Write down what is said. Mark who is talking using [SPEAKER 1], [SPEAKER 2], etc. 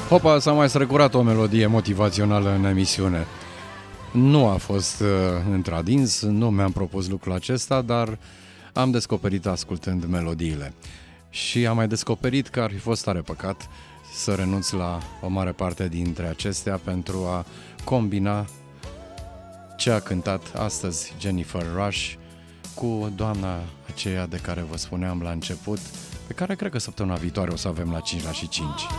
[SPEAKER 1] Hopa, s-a mai strecurat o melodie motivațională în emisiune. Nu a fost într-adins, nu mi-am propus lucrul acesta, dar am descoperit ascultând melodiile. Și am mai descoperit că ar fi fost tare păcat să renunț la o mare parte dintre acestea pentru a combina ce a cântat astăzi Jennifer Rush cu doamna aceea de care vă spuneam la început, pe care cred că săptămâna viitoare o să avem la 5 la și 5.